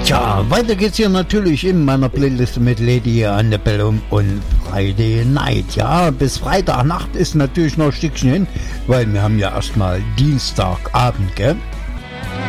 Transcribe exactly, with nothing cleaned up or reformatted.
Tja, weiter geht's hier natürlich in meiner Playlist mit Lady Antebellum und Friday Night. Ja, bis Freitagnacht ist natürlich noch ein Stückchen hin, weil wir haben ja erstmal Dienstagabend, gell?